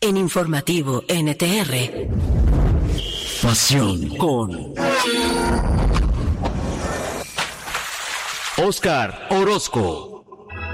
En Informativo NTR. Pasión con Oscar Orozco.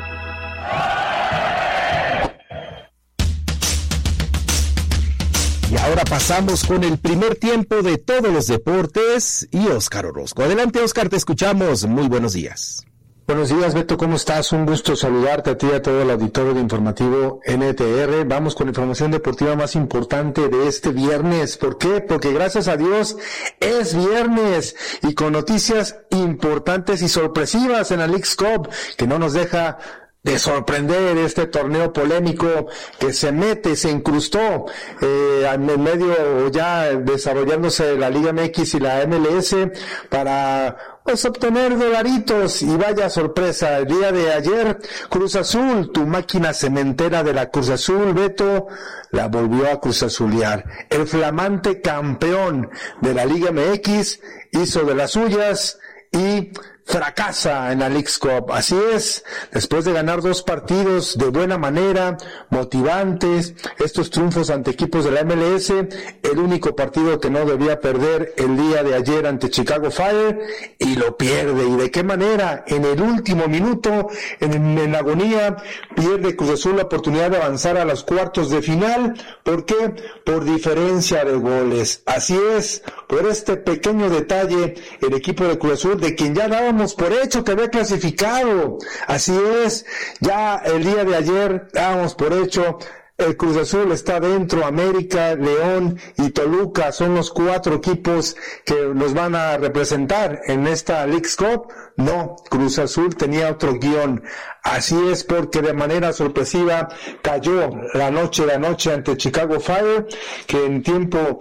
Y ahora pasamos con el primer tiempo de todos los deportes y Oscar Orozco. Adelante, Oscar, te escuchamos. Muy buenos días. Buenos días, Beto, ¿cómo estás? Un gusto saludarte a ti y a todo el auditorio de Informativo NTR. Vamos con la información deportiva más importante de este viernes. ¿Por qué? Porque gracias a Dios es viernes y con noticias importantes y sorpresivas en la Leagues Cup, que no nos deja de sorprender este torneo polémico que se incrustó en medio ya desarrollándose la Liga MX y la MLS para obtener dolaritos. Y vaya sorpresa, el día de ayer Cruz Azul, tu máquina cementera de la Cruz Azul, Beto, la volvió a Cruz Azulear. El flamante campeón de la Liga MX hizo de las suyas y fracasa en la Leagues Cup. Así es, después de ganar 2 partidos de buena manera, motivantes, estos triunfos ante equipos de la MLS, el único partido que no debía perder el día de ayer ante Chicago Fire, y lo pierde. ¿Y de qué manera? En el último minuto, en agonía, pierde Cruz Azul la oportunidad de avanzar a los cuartos de final. ¿Por qué? Por diferencia de goles. Así es, por este pequeño detalle, el equipo de Cruz Azul, de quien ya dábamos por hecho que había clasificado. Así es, ya el día de ayer dábamos por hecho, el Cruz Azul está dentro. América, León y Toluca son los 4 equipos que nos van a representar en esta Leagues Cup. No, Cruz Azul tenía otro guión. Así es, porque de manera sorpresiva cayó la noche ante Chicago Fire, que en tiempo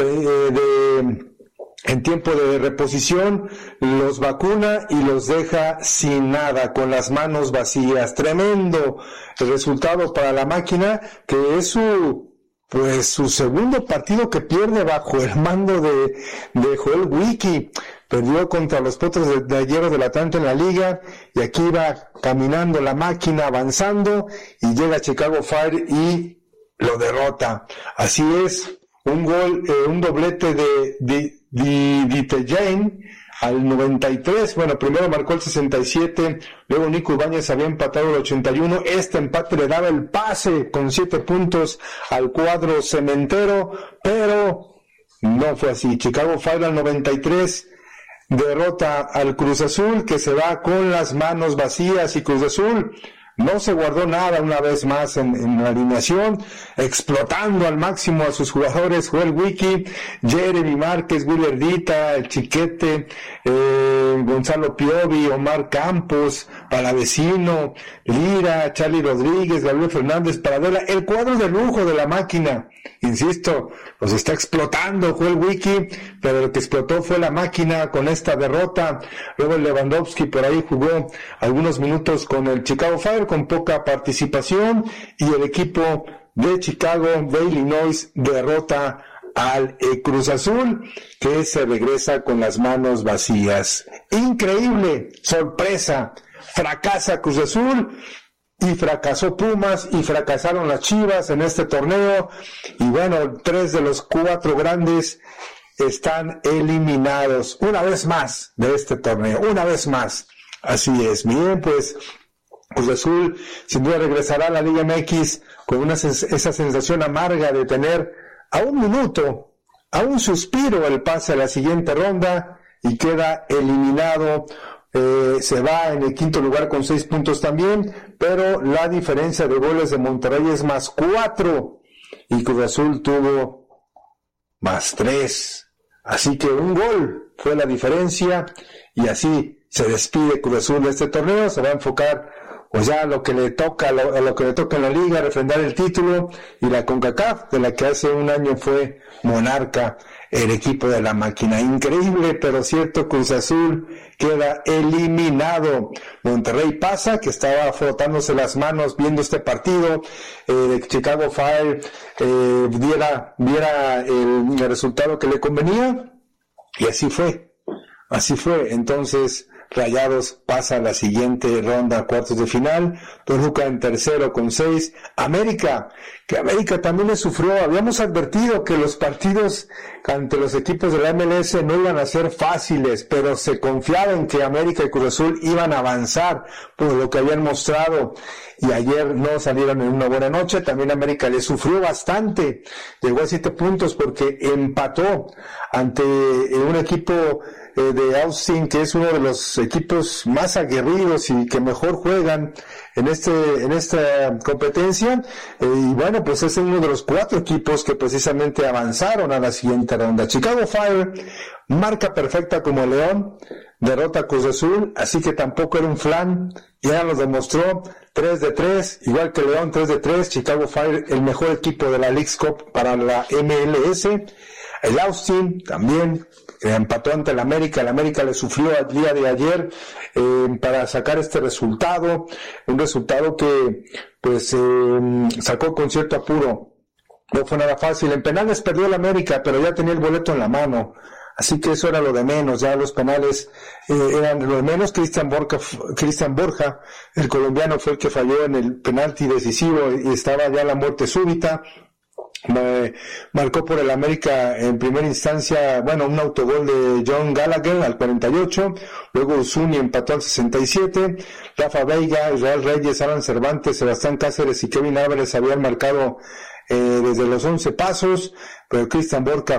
de reposición los vacuna y los deja sin nada, con las manos vacías. Tremendo el resultado para la máquina, que es su segundo partido que pierde bajo el mando de Joel Wiki. Perdió contra los Potros de Hierro del Atlante en la liga, y aquí va caminando la máquina, avanzando, y llega Chicago Fire y lo derrota. Así es, un doblete de Jane al 93, primero marcó el 67, luego Nico Ibáñez había empatado el 81, este empate le daba el pase con 7 puntos al cuadro cementero, pero no fue así. Chicago Fire al 93 derrota al Cruz Azul, que se va con las manos vacías, y Cruz Azul no se guardó nada una vez más en la alineación, explotando al máximo a sus jugadores: Joel Wiki, Jeremy Márquez, Willer Dita, el Chiquete, Gonzalo Piovi, Omar Campos, Palavecino, Lira, Charlie Rodríguez, Gabriel Fernández, Paradela, el cuadro de lujo de la máquina. Insisto, los está explotando Joel Wiki, pero lo que explotó fue la máquina con esta derrota. Luego Lewandowski por ahí jugó algunos minutos con el Chicago Fire, con poca participación, y el equipo de Chicago, de Illinois, derrota al Cruz Azul, que se regresa con las manos vacías. Increíble, sorpresa, fracasa Cruz Azul, y fracasó Pumas, y fracasaron las Chivas en este torneo, y 3 de los 4 grandes están eliminados una vez más de este torneo, una vez más. Así es. Bien, pues Cruz Azul sin duda regresará a la Liga MX con esa sensación amarga de tener a un minuto, a un suspiro, el pase a la siguiente ronda, y queda eliminado. Se va en el 5º lugar con 6 puntos también, pero la diferencia de goles de Monterrey es más 4 y Cruz Azul tuvo más 3. Así que un gol fue la diferencia, y así se despide Cruz Azul de este torneo. Se va a enfocar ya a lo que le toca, a lo que le toca en la liga, refrendar el título, y la CONCACAF, de la que hace un año fue monarca el equipo de la máquina. Increíble, pero cierto, Cruz Azul queda eliminado. Monterrey pasa, que estaba frotándose las manos viendo este partido, de Chicago Fire viera el resultado que le convenía, y así fue. Entonces Rayados pasa a la siguiente ronda, cuartos de final. Toluca en tercero con 6. América también le sufrió. Habíamos advertido que los partidos ante los equipos de la MLS no iban a ser fáciles, pero se confiaba en que América y Cruz Azul iban a avanzar por lo que habían mostrado, y ayer no salieron en una buena noche. También América le sufrió bastante, llegó a 7 puntos porque empató ante un equipo de Austin, que es uno de los equipos más aguerridos y que mejor juegan en esta competencia, y bueno, pues es uno de los 4 equipos que precisamente avanzaron a la siguiente ronda. Chicago Fire, marca perfecta como León, derrota a Cruz Azul, así que tampoco era un flan, ya nos demostró. 3-3, igual que León, 3-3, Chicago Fire, el mejor equipo de la Leagues Cup para la MLS. El Austin también empató ante el América le sufrió el día de ayer para sacar este resultado, un resultado que pues sacó con cierto apuro. No fue nada fácil. En penales perdió el América, pero ya tenía el boleto en la mano, así que eso era lo de menos. Ya los penales eran lo de menos. Cristian Borja, el colombiano, fue el que falló en el penalti decisivo y estaba ya la muerte súbita. Marcó por el América en primera instancia, un autogol de John Gallagher al 48, luego Uzuni empató al 67, Rafa Veiga, Israel Reyes, Alan Cervantes, Sebastián Cáceres y Kevin Álvarez habían marcado desde los 11 pasos, pero Cristian Borja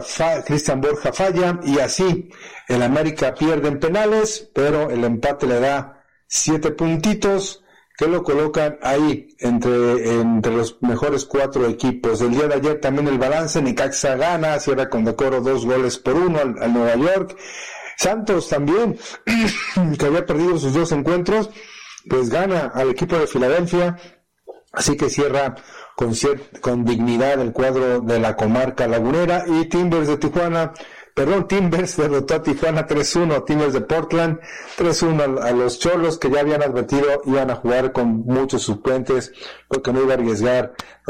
falla, y así el América pierde en penales, pero el empate le da 7 puntitos que lo colocan ahí entre los mejores 4 equipos. El día de ayer también el balance: Necaxa gana, cierra con decoro 2-1 al Nueva York. Santos también, que había perdido sus 2 encuentros, pues gana al equipo de Filadelfia, así que cierra con dignidad el cuadro de la comarca lagunera. Y Timbers derrotó a Tijuana 3-1, Timbers de Portland 3-1 a los Cholos, que ya habían advertido iban a jugar con muchos suplentes porque no iba a arriesgar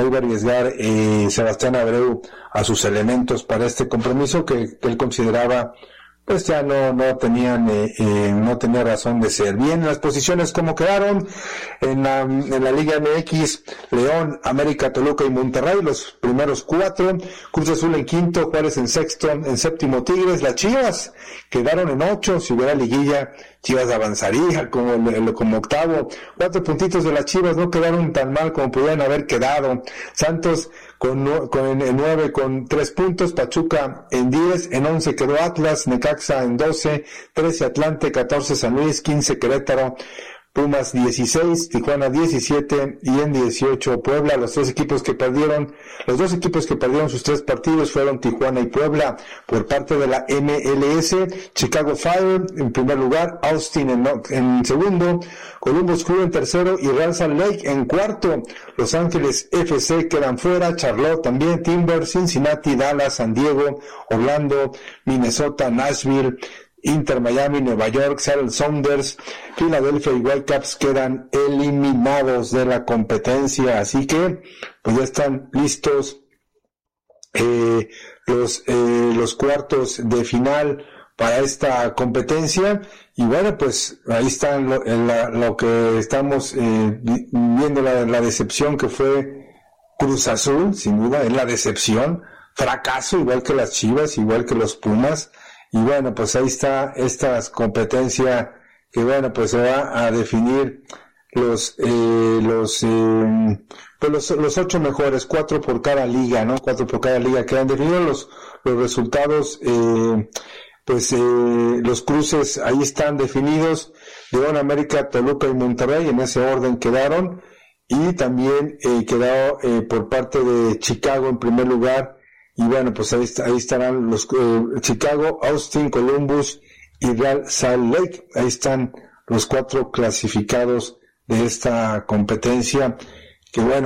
Sebastián Abreu a sus elementos para este compromiso que él consideraba pues ya no tenía razón de ser. Bien, las posiciones como quedaron en la Liga MX: León, América, Toluca y Monterrey, los primeros 4, Cruz Azul en quinto, Juárez en sexto, en séptimo Tigres. Las Chivas quedaron en 8, si hubiera liguilla Chivas avanzaría como octavo. 4 puntitos de las Chivas, no quedaron tan mal como pudieran haber quedado. Santos en 9 con 3 puntos, Pachuca en 10, en 11 quedó Atlas, Necaxa en 12, 13 Atlante, 14 San Luis, 15 Querétaro, Pumas 16, Tijuana 17 y en 18 Puebla. Los dos equipos que perdieron sus 3 partidos fueron Tijuana y Puebla. Por parte de la MLS, Chicago Fire en primer lugar, Austin en segundo, Columbus Crew en tercero y Real Salt Lake en cuarto. Los Ángeles FC quedan fuera, Charlotte también, Timbers, Cincinnati, Dallas, San Diego, Orlando, Minnesota, Nashville, Inter Miami, Nueva York, Seattle Sounders, Philadelphia y Whitecaps quedan eliminados de la competencia. Así que pues ya están listos los cuartos de final para esta competencia. Y bueno, pues ahí está lo que estamos viendo, la decepción que fue Cruz Azul, sin duda es la decepción, fracaso igual que las Chivas, igual que los Pumas. Y bueno, pues ahí está esta competencia que bueno, pues se va a definir los 8 mejores, 4 por cada liga, ¿no? 4 por cada liga. Quedan definidos los resultados, los cruces ahí están definidos. León, América, Toluca y Monterrey, en ese orden quedaron. Y también quedó por parte de Chicago en primer lugar. Y bueno, pues ahí estarán los Chicago, Austin, Columbus y Real Salt Lake. Ahí están los 4 clasificados de esta competencia, que bueno,